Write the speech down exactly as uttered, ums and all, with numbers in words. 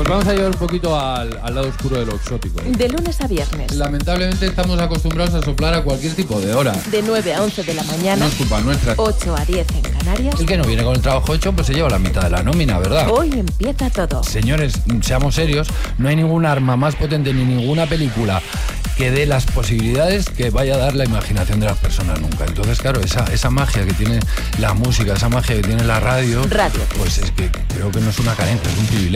vamos a llevar un poquito al, al lado oscuro de lo exótico, ¿eh? De lunes a viernes. Lamentablemente estamos acostumbrados a soplar a cualquier tipo de hora. De nueve a once de la mañana. No es culpa nuestra. ocho a diez en Canarias. El que no viene con el trabajo hecho, pues se lleva la mitad de la nómina, ¿verdad? Hoy empieza todo. Señores, seamos serios, no hay ningún arma más potente ni ninguna película que dé las posibilidades que vaya a dar la imaginación de las personas nunca. Entonces, claro, esa, esa magia que tiene la música, esa magia que tiene la radio, Radio. pues es que creo que no es una carencia, es un privilegio.